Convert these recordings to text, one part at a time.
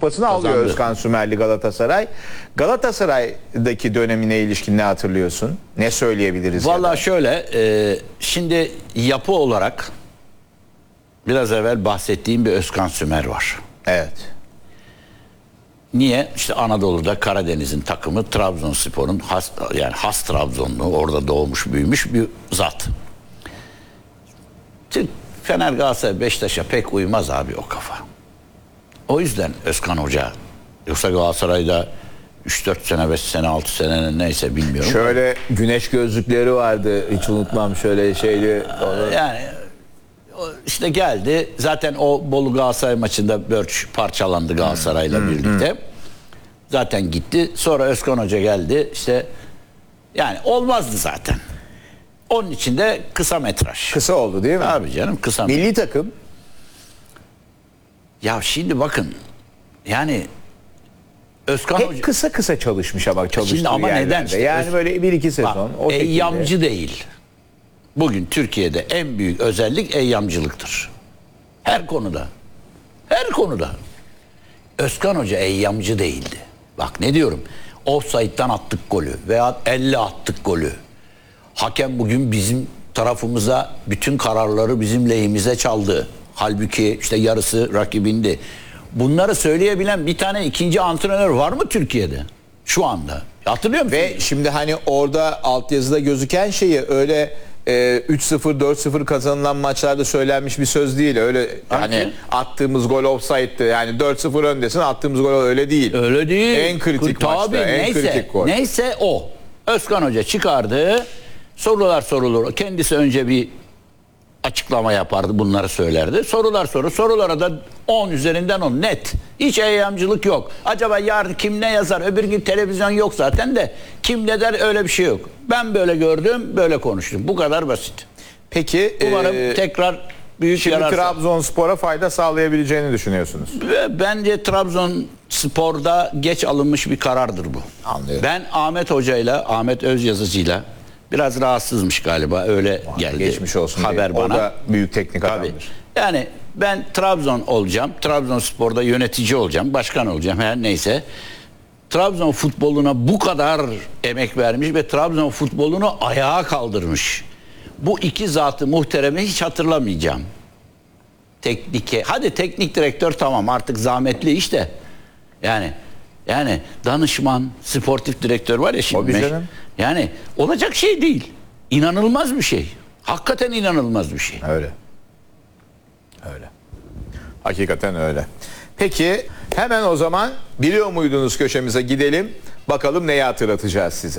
kupasını alıyor Kazandı. Özkan Sümerli Galatasaray. Galatasaray'daki dönemine ilişkin ne hatırlıyorsun? Ne söyleyebiliriz? Vallahi şöyle, şimdi yapı olarak biraz evvel bahsettiğim bir Özkan Sümer var. Evet. Niye? İşte Anadolu'da Karadeniz'in takımı Trabzonspor'un has Trabzonlu, orada doğmuş büyümüş bir zat. Fener, Galatasaray, Beşiktaş'a pek uymaz abi o kafa. O yüzden Özkan Hoca, yoksa Galatasaray'da 3-4 sene, 5 sene, 6 sene neyse bilmiyorum. Şöyle güneş gözlükleri vardı, hiç unutmam, şöyle şeyli. Yani işte geldi. Zaten o Bolu Galatasaray maçında Börç parçalandı Galatasaray'la birlikte. Zaten gitti. Sonra Özkan Hoca geldi. İşte yani olmazdı zaten. Onun için de kısa metraj. Kısa oldu değil mi? Abi canım, kısa metraj. Milli takım. Ya şimdi bakın, yani Özkan Hep Hoca kısa çalışmış ama çalıştığı şimdi ama yerlerde. neden işte? Yani böyle 1-2 sezon. O şekilde. Eyyamcı değil. Bugün Türkiye'de en büyük özellik eyyamcılıktır. Her konuda. Her konuda. Özkan Hoca eyyamcı değildi. Bak ne diyorum. Offside'dan attık golü veya elle attık golü. Hakem bugün bizim tarafımıza bütün kararları bizim lehimize çaldı. Halbuki işte yarısı rakibindi. Bunları söyleyebilen bir tane ikinci antrenör var mı Türkiye'de? Şu anda. Hatırlıyor musun? Ve şimdi hani orada altyazıda gözüken şeyi öyle 3-0 4-0 kazanılan maçlarda söylenmiş bir söz değil. Öyle hani attığımız gol offside'tı. Yani 4-0 öndesin, attığımız gol öyle değil. Öyle değil. En kritik maçta, en kritik gol. Neyse o. Özkan Hoca çıkardı. Sorular sorulur. Kendisi önce bir açıklama yapardı, bunları söylerdi. Sorulara da 10 üzerinden 10 net. Hiç eyyamcılık yok. Acaba yarın kim ne yazar? Öbür gün televizyon yok zaten de kim ne der, öyle bir şey yok. Ben böyle gördüm, böyle konuştum. Bu kadar basit. Peki Umarım tekrar büyük şimdi yarar. Trabzonspor'a fayda sağlayabileceğini düşünüyorsunuz. Bence Trabzonspor'da geç alınmış bir karardır bu. Anlıyorum. Ben Ahmet Hoca'yla, Ahmet Özyazıcı'yla biraz rahatsızmış galiba, öyle geldi. Geçmiş olsun. Haber bana. O da büyük teknik Tabii. adamdır. Yani ben Trabzon olacağım. Trabzonspor'da yönetici olacağım. Başkan olacağım, her neyse. Trabzon futboluna bu kadar emek vermiş ve Trabzon futbolunu ayağa kaldırmış. Bu iki zatı muhteremi hiç hatırlamayacağım. Hadi teknik direktör tamam, artık zahmetli işte. Yani danışman, sportif direktör var ya şimdi. Tabii canım. Yani olacak şey değil. İnanılmaz bir şey. Hakikaten inanılmaz bir şey. Öyle. Hakikaten öyle. Peki hemen o zaman biliyor muydunuz köşemize gidelim. Bakalım neyi hatırlatacağız size.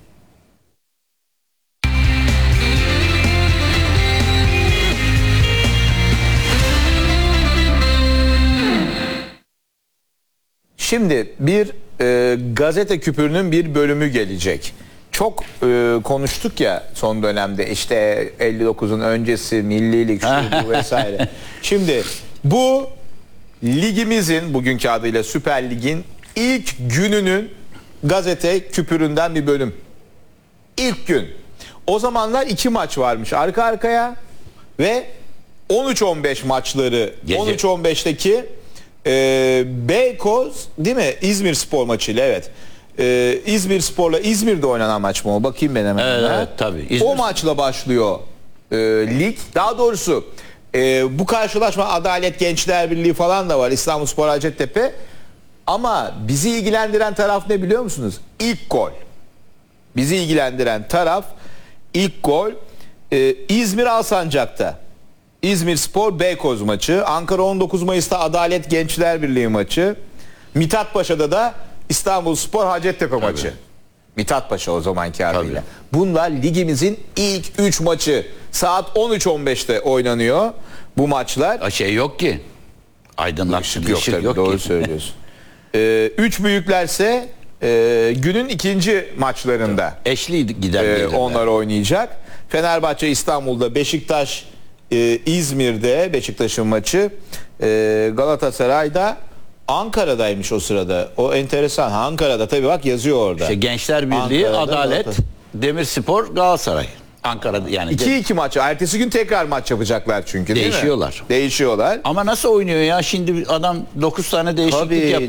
Şimdi bir gazete küpürünün bir bölümü gelecek. Çok konuştuk ya son dönemde, işte 59'un öncesi, millilik, şu bu vesaire. Şimdi bu ligimizin, bugünkü adıyla Süper Lig'in ilk gününün gazete küpüründen bir bölüm. İlk gün. O zamanlar 2 maç varmış arka arkaya ve 13-15 maçları. Gece. 13-15'teki Beykoz değil mi? İzmir Spor maçıyla, evet. İzmir Spor'la İzmir'de oynanan maç mı o? Bakayım ben hemen. Evet, tabii. O maçla başlıyor lig. Daha doğrusu bu karşılaşma Adalet Gençler Birliği falan da var. İstanbulspor Hacettepe. Ama bizi ilgilendiren taraf ne biliyor musunuz? İlk gol. Bizi ilgilendiren taraf ilk gol. İzmir Alsancak'ta. İzmir Spor Beykoz maçı. Ankara 19 Mayıs'ta Adalet Gençler Birliği maçı. Mithatpaşa'da da İstanbulspor Hacettepe maçı. Mithatpaşa o zamanki adıyla. Bunlar ligimizin ilk 3 maçı. Saat 13.15'te oynanıyor bu maçlar. Şey yok ki. Aydınlatma ışık yok doğru ki. söylüyorsun. 3 büyüklerse günün ikinci maçlarında Eşli gider. onlar oynayacak. Fenerbahçe İstanbul'da, Beşiktaş İzmir'de, Beşiktaş'ın maçı. Galatasaray'da Ankara'daymış o sırada. O enteresan. Ankara'da tabii, bak yazıyor orada. İşte Gençler Birliği, Ankara'da, Adalet, Demirspor, Galatasaray. Ankara'da yani. 2-2 maçı. Ertesi gün tekrar maç yapacaklar çünkü, değil mi? Değişiyorlar. Değişiyorlar. Ama nasıl oynuyor ya? Şimdi adam 9 tane değişiklik Tabii, yapıyor.